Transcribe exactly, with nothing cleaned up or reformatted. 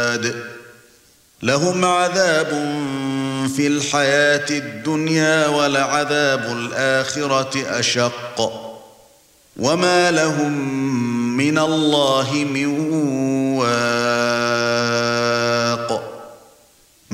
العباد لهم عذاب في الحياة الدنيا ولعذاب الآخرة أشق وما لهم من الله من